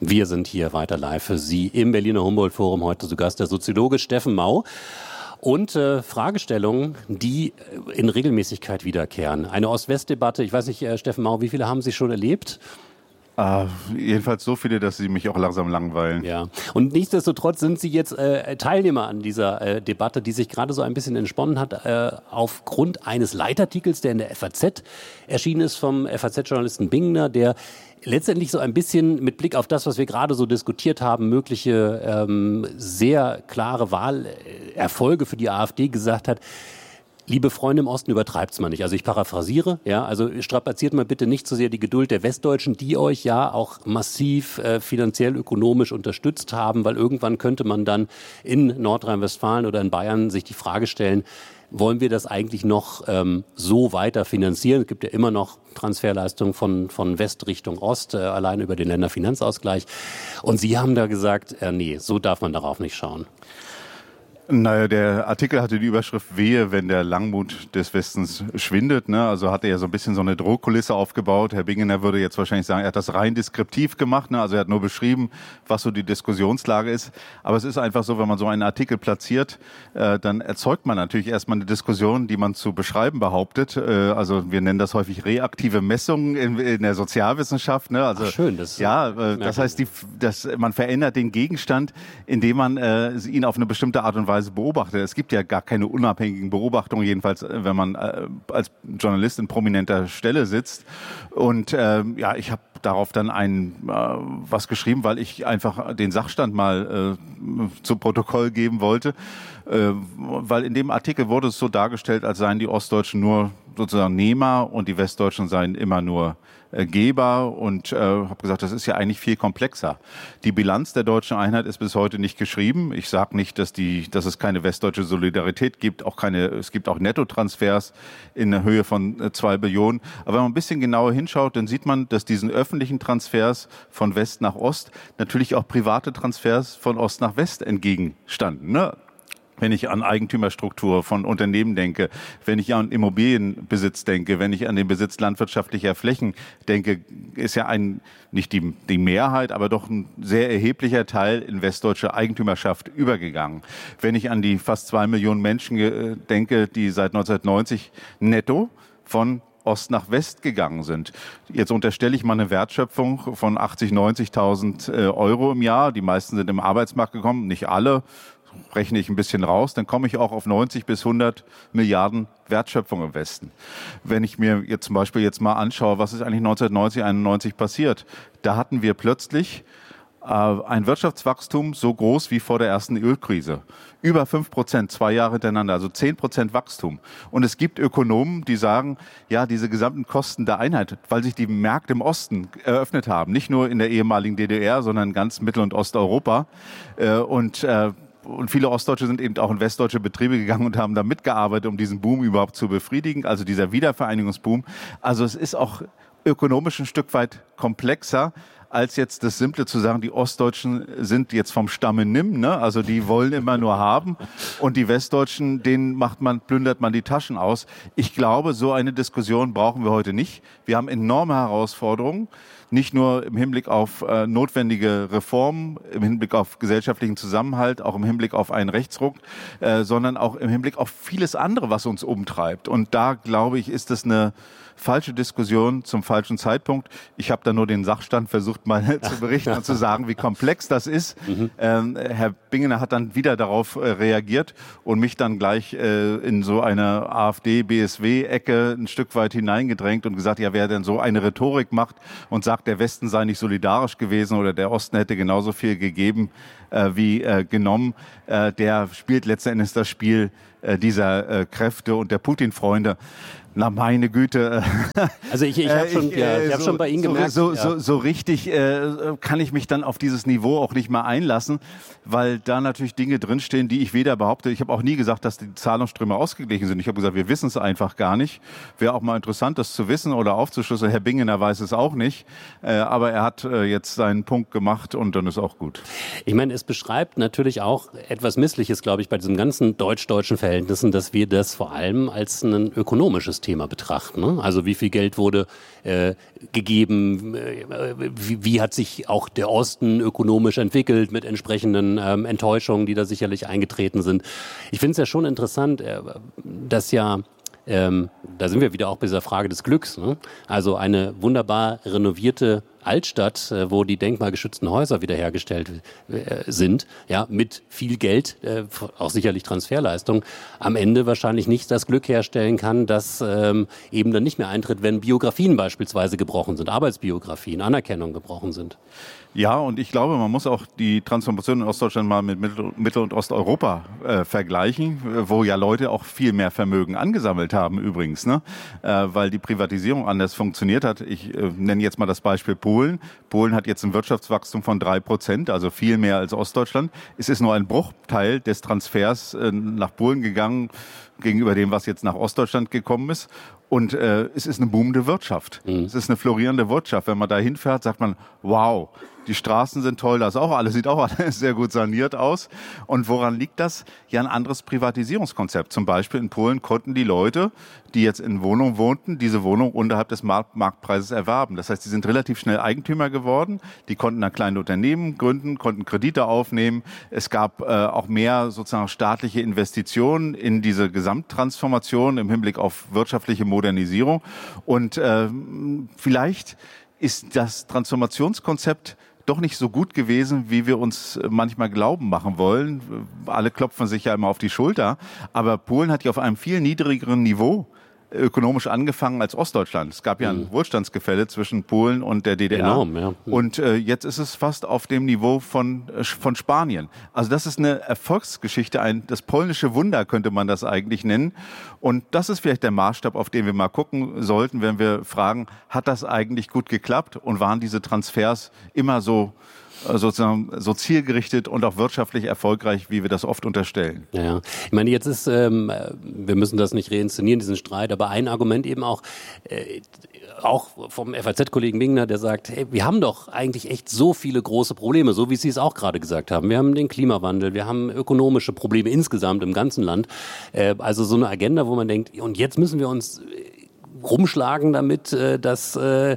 Wir sind hier weiter live für Sie im Berliner Humboldt-Forum. Heute zu Gast der Soziologe Steffen Mau. Und Fragestellungen, die in Regelmäßigkeit wiederkehren. Eine Ost-West-Debatte. Ich weiß nicht, Steffen Mau, wie viele haben Sie schon erlebt? Jedenfalls so viele, dass sie mich auch langsam langweilen. Ja. Und nichtsdestotrotz sind Sie jetzt Teilnehmer an dieser Debatte, die sich gerade so ein bisschen entsponnen hat, aufgrund eines Leitartikels, der in der FAZ erschienen ist, vom FAZ-Journalisten Bingner, der letztendlich so ein bisschen mit Blick auf das, was wir gerade so diskutiert haben, mögliche sehr klare Wahlerfolge für die AfD gesagt hat: Liebe Freunde im Osten, übertreibt's mal nicht. Also ich paraphrasiere, ja, also strapaziert mal bitte nicht so sehr die Geduld der Westdeutschen, die euch ja auch massiv finanziell, ökonomisch unterstützt haben, weil irgendwann könnte man dann in Nordrhein-Westfalen oder in Bayern sich die Frage stellen: Wollen wir das eigentlich noch so weiter finanzieren? Es gibt ja immer noch Transferleistungen von West Richtung Ost, allein über den Länderfinanzausgleich. Und Sie haben da gesagt, nee, so darf man darauf nicht schauen. Naja, der Artikel hatte die Überschrift „Wehe, wenn der Langmut des Westens schwindet", ne? Also hatte er so ein bisschen so eine Drohkulisse aufgebaut. Herr Bingener würde jetzt wahrscheinlich sagen, er hat das rein deskriptiv gemacht, ne? Also er hat nur beschrieben, was so die Diskussionslage ist. Aber es ist einfach so, wenn man so einen Artikel platziert, dann erzeugt man natürlich erstmal eine Diskussion, die man zu beschreiben behauptet. Also wir nennen das häufig reaktive Messungen in der Sozialwissenschaft, ne? Also ach, schön, das heißt, man verändert den Gegenstand, indem man ihn auf eine bestimmte Art und Weise beobachtet. Es gibt ja gar keine unabhängigen Beobachtungen, jedenfalls wenn man als Journalist in prominenter Stelle sitzt. Und ich habe darauf dann was geschrieben, weil ich einfach den Sachstand mal zu Protokoll geben wollte. Weil in dem Artikel wurde es so dargestellt, als seien die Ostdeutschen nur sozusagen Nehmer und die Westdeutschen seien immer nur Geber, und habe gesagt, das ist ja eigentlich viel komplexer. Die Bilanz der deutschen Einheit ist bis heute nicht geschrieben. Ich sage nicht, dass es keine westdeutsche Solidarität gibt, es gibt auch Nettotransfers in der Höhe von 2 Billionen. Aber wenn man ein bisschen genauer hinschaut, dann sieht man, dass diesen öffentlichen Transfers von West nach Ost natürlich auch private Transfers von Ost nach West entgegenstanden, ne? Wenn ich an Eigentümerstruktur von Unternehmen denke, wenn ich an Immobilienbesitz denke, wenn ich an den Besitz landwirtschaftlicher Flächen denke, ist ja nicht die Mehrheit, aber doch ein sehr erheblicher Teil in westdeutsche Eigentümerschaft übergegangen. Wenn ich an die fast 2 Millionen Menschen denke, die seit 1990 netto von Ost nach West gegangen sind. Jetzt unterstelle ich mal eine Wertschöpfung von 80.000, 90.000 Euro im Jahr. Die meisten sind im Arbeitsmarkt gekommen, nicht alle. Rechne ich ein bisschen raus, dann komme ich auch auf 90 bis 100 Milliarden Wertschöpfung im Westen. Wenn ich mir jetzt zum Beispiel mal anschaue, was ist eigentlich 1990, 91 passiert, da hatten wir plötzlich ein Wirtschaftswachstum so groß wie vor der ersten Ölkrise. Über 5%, 2 Jahre hintereinander, also 10% Wachstum. Und es gibt Ökonomen, die sagen, ja, diese gesamten Kosten der Einheit, weil sich die Märkte im Osten eröffnet haben, nicht nur in der ehemaligen DDR, sondern in ganz Mittel- und Osteuropa. Und viele Ostdeutsche sind eben auch in westdeutsche Betriebe gegangen und haben da mitgearbeitet, um diesen Boom überhaupt zu befriedigen, also dieser Wiedervereinigungsboom. Also es ist auch ökonomisch ein Stück weit komplexer, als jetzt das Simple zu sagen, die Ostdeutschen sind jetzt vom Stamme nimm, ne? Also die wollen immer nur haben, und die Westdeutschen, denen plündert man die Taschen aus. Ich glaube, so eine Diskussion brauchen wir heute nicht. Wir haben enorme Herausforderungen, nicht nur im Hinblick auf notwendige Reformen, im Hinblick auf gesellschaftlichen Zusammenhalt, auch im Hinblick auf einen Rechtsruck, sondern auch im Hinblick auf vieles andere, was uns umtreibt. Und da, glaube ich, ist es eine falsche Diskussion zum falschen Zeitpunkt. Ich habe da nur den Sachstand versucht mal zu berichten und zu sagen, wie komplex das ist. Herr Bingener hat dann wieder darauf reagiert und mich dann gleich in so eine AfD-BSW-Ecke ein Stück weit hineingedrängt und gesagt, ja, wer denn so eine Rhetorik macht und sagt, der Westen sei nicht solidarisch gewesen oder der Osten hätte genauso viel gegeben wie genommen, der spielt letzten Endes das Spiel dieser Kräfte und der Putin-Freunde. Na, meine Güte. Also ich habe schon bei Ihnen gemerkt. So richtig kann ich mich dann auf dieses Niveau auch nicht mehr einlassen, weil da natürlich Dinge drinstehen, die ich weder behaupte. Ich habe auch nie gesagt, dass die Zahlungsströme ausgeglichen sind. Ich habe gesagt, wir wissen es einfach gar nicht. Wäre auch mal interessant, das zu wissen oder aufzuschlüsseln. Herr Bingener weiß es auch nicht. Aber er hat jetzt seinen Punkt gemacht und dann ist auch gut. Ich meine, es beschreibt natürlich auch etwas Missliches, glaube ich, bei diesem ganzen deutsch-deutschen Verhältnis Kräfteverhältnissen, dass wir das vor allem als ein ökonomisches Thema betrachten. Ne? Also wie viel Geld wurde gegeben, wie hat sich auch der Osten ökonomisch entwickelt mit entsprechenden Enttäuschungen, die da sicherlich eingetreten sind. Ich finde es ja schon interessant, dass ja da sind wir wieder auch bei dieser Frage des Glücks. Ne? Also eine wunderbar renovierte Altstadt, wo die denkmalgeschützten Häuser wiederhergestellt sind, ja, mit viel Geld, auch sicherlich Transferleistung, am Ende wahrscheinlich nicht das Glück herstellen kann, das eben dann nicht mehr eintritt, wenn Biografien beispielsweise gebrochen sind, Arbeitsbiografien, Anerkennung gebrochen sind. Ja, und ich glaube, man muss auch die Transformation in Ostdeutschland mal mit Mittel- und Osteuropa vergleichen, wo ja Leute auch viel mehr Vermögen angesammelt haben übrigens, ne? Weil die Privatisierung anders funktioniert hat. Ich nenne jetzt mal das Beispiel Polen. Polen hat jetzt ein Wirtschaftswachstum von 3%, also viel mehr als Ostdeutschland. Es ist nur ein Bruchteil des Transfers nach Polen gegangen gegenüber dem, was jetzt nach Ostdeutschland gekommen ist. Und es ist eine boomende Wirtschaft. Es ist eine florierende Wirtschaft. Wenn man da hinfährt, sagt man, wow, die Straßen sind toll, das auch alles, sieht auch alles sehr gut saniert aus. Und woran liegt das? Ja, ein anderes Privatisierungskonzept. Zum Beispiel in Polen konnten die Leute, die jetzt in Wohnungen wohnten, diese Wohnung unterhalb des Marktpreises erwerben. Das heißt, die sind relativ schnell Eigentümer geworden. Die konnten dann kleine Unternehmen gründen, konnten Kredite aufnehmen. Es gab auch mehr sozusagen staatliche Investitionen in diese Gesamttransformation im Hinblick auf wirtschaftliche Modernisierung. Und vielleicht ist das Transformationskonzept doch nicht so gut gewesen, wie wir uns manchmal glauben machen wollen. Alle klopfen sich ja immer auf die Schulter. Aber Polen hat ja auf einem viel niedrigeren Niveau ökonomisch angefangen als Ostdeutschland. Es gab ja ein Wohlstandsgefälle zwischen Polen und der DDR. Enorm, ja. Und jetzt ist es fast auf dem Niveau von Spanien. Also das ist eine Erfolgsgeschichte, das polnische Wunder könnte man das eigentlich nennen. Und das ist vielleicht der Maßstab, auf den wir mal gucken sollten, wenn wir fragen, hat das eigentlich gut geklappt und waren diese Transfers immer so sozusagen so zielgerichtet und auch wirtschaftlich erfolgreich, wie wir das oft unterstellen. Ja, ich meine, jetzt ist, wir müssen das nicht reinszenieren, diesen Streit, aber ein Argument eben auch vom FAZ-Kollegen Bingner, der sagt, hey, wir haben doch eigentlich echt so viele große Probleme, so wie Sie es auch gerade gesagt haben. Wir haben den Klimawandel, wir haben ökonomische Probleme insgesamt im ganzen Land. Also so eine Agenda, wo man denkt, und jetzt müssen wir uns rumschlagen damit, dass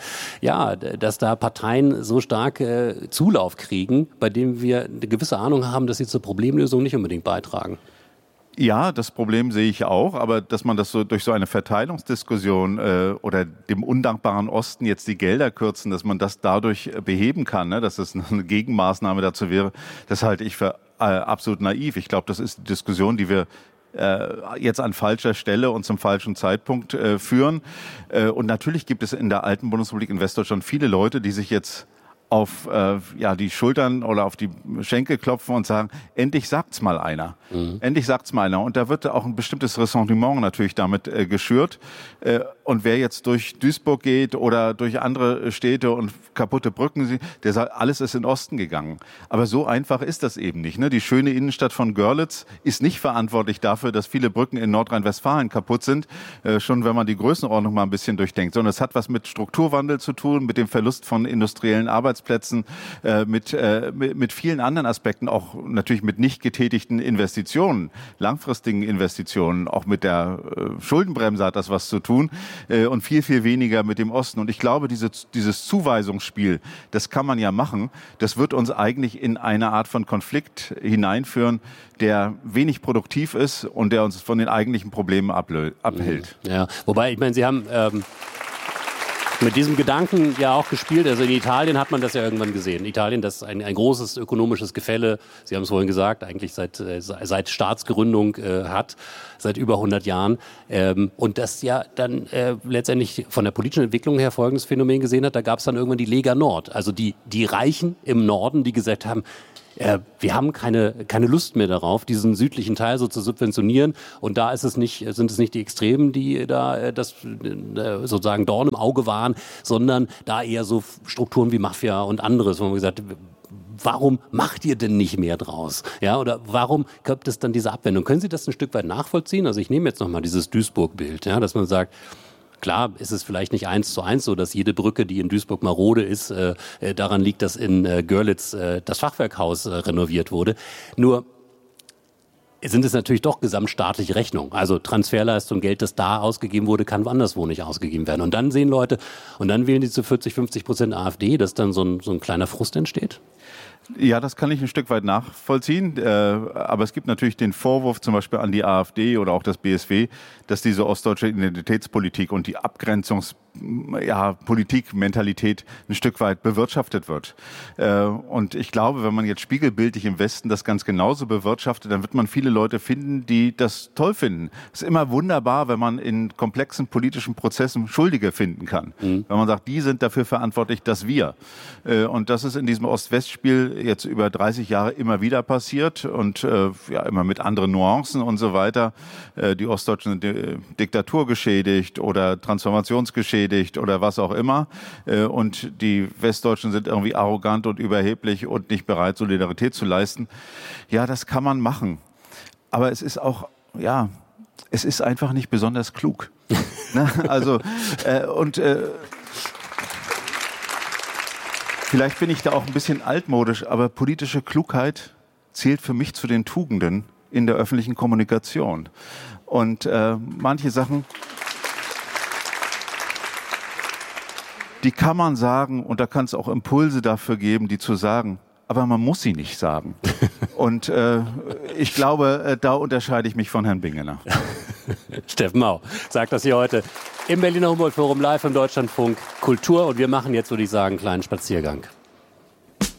da Parteien so stark Zulauf kriegen, bei denen wir eine gewisse Ahnung haben, dass sie zur Problemlösung nicht unbedingt beitragen. Ja, das Problem sehe ich auch, aber dass man das so durch so eine Verteilungsdiskussion oder dem undankbaren Osten jetzt die Gelder kürzen, dass man das dadurch beheben kann, ne, dass es eine Gegenmaßnahme dazu wäre, das halte ich für absolut naiv. Ich glaube, das ist die Diskussion, die wir jetzt an falscher Stelle und zum falschen Zeitpunkt führen. Und natürlich gibt es in der alten Bundesrepublik in Westdeutschland viele Leute, die sich jetzt auf die Schultern oder auf die Schenkel klopfen und sagen, endlich sagt's mal einer. Endlich sagt's mal einer. Und da wird auch ein bestimmtes Ressentiment natürlich damit geschürt. Und wer jetzt durch Duisburg geht oder durch andere Städte und kaputte Brücken sieht, der sagt, alles ist in den Osten gegangen. Aber so einfach ist das eben nicht. Ne? Die schöne Innenstadt von Görlitz ist nicht verantwortlich dafür, dass viele Brücken in Nordrhein-Westfalen kaputt sind, schon wenn man die Größenordnung mal ein bisschen durchdenkt. Sondern es hat was mit Strukturwandel zu tun, mit dem Verlust von industriellen Arbeitsplätzen, mit vielen anderen Aspekten, auch natürlich mit nicht getätigten Investitionen, langfristigen Investitionen, auch mit der Schuldenbremse hat das was zu tun und viel, viel weniger mit dem Osten. Und ich glaube, dieses Zuweisungsspiel, das kann man ja machen, das wird uns eigentlich in eine Art von Konflikt hineinführen, der wenig produktiv ist und der uns von den eigentlichen Problemen abhält. Ja, wobei, ich meine, Sie haben mit diesem Gedanken ja auch gespielt. Also in Italien hat man das ja irgendwann gesehen. Italien, das ein großes ökonomisches Gefälle, Sie haben es vorhin gesagt, eigentlich seit Staatsgründung hat, seit über 100 Jahren. Und das ja dann letztendlich von der politischen Entwicklung her folgendes Phänomen gesehen hat. Da gab es dann irgendwann die Lega Nord, also die Reichen im Norden, die gesagt haben, wir haben keine Lust mehr darauf, diesen südlichen Teil so zu subventionieren. Und da sind es nicht die Extremen, die da das sozusagen Dorn im Auge waren, sondern da eher so Strukturen wie Mafia und anderes, wo man gesagt hat, warum macht ihr denn nicht mehr draus? Ja, oder warum kommt es dann diese Abwendung? Können Sie das ein Stück weit nachvollziehen? Also ich nehme jetzt nochmal dieses Duisburg-Bild, ja, dass man sagt, klar ist es vielleicht nicht 1:1 so, dass jede Brücke, die in Duisburg marode ist, daran liegt, dass in Görlitz das Fachwerkhaus renoviert wurde. Nur sind es natürlich doch gesamtstaatliche Rechnungen. Also Transferleistung, Geld, das da ausgegeben wurde, kann anderswo nicht ausgegeben werden. Und dann sehen Leute, und dann wählen die zu 40-50% AfD, dass dann so ein kleiner Frust entsteht? Ja, das kann ich ein Stück weit nachvollziehen. Aber es gibt natürlich den Vorwurf zum Beispiel an die AfD oder auch das BSW, dass diese ostdeutsche Identitätspolitik und die Politikmentalität ein Stück weit bewirtschaftet wird. Und ich glaube, wenn man jetzt spiegelbildlich im Westen das ganz genauso bewirtschaftet, dann wird man viele Leute finden, die das toll finden. Es ist immer wunderbar, wenn man in komplexen politischen Prozessen Schuldige finden kann. Wenn man sagt, die sind dafür verantwortlich, dass wir. Und das ist in diesem Ost-West-Spiel jetzt über 30 Jahre immer wieder passiert und immer mit anderen Nuancen und so weiter. Die Ostdeutschen sind Diktatur geschädigt oder transformationsgeschädigt oder was auch immer. Und die Westdeutschen sind irgendwie arrogant und überheblich und nicht bereit, Solidarität zu leisten. Ja, das kann man machen. Aber es ist auch, es ist einfach nicht besonders klug. Also, vielleicht bin ich da auch ein bisschen altmodisch, aber politische Klugheit zählt für mich zu den Tugenden in der öffentlichen Kommunikation. Und manche Sachen, die kann man sagen und da kann es auch Impulse dafür geben, die zu sagen. Aber man muss sie nicht sagen. Und ich glaube, da unterscheide ich mich von Herrn Bingener. Steffen Mau sagt das hier heute im Berliner Humboldt-Forum live im Deutschlandfunk Kultur. Und wir machen jetzt, würde ich sagen, einen kleinen Spaziergang.